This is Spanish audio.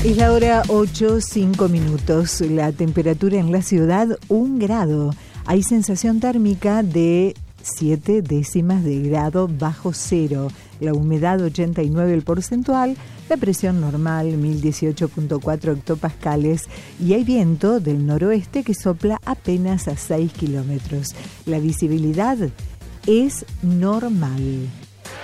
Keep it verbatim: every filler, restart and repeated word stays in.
Es la hora ocho, cinco minutos. La temperatura en la ciudad, un grado. Hay sensación térmica de siete décimas de grado bajo cero. La humedad ochenta y nueve el porcentual. La presión normal mil dieciocho punto cuatro hectopascales. Y hay viento del noroeste que sopla apenas a seis kilómetros. La visibilidad es normal.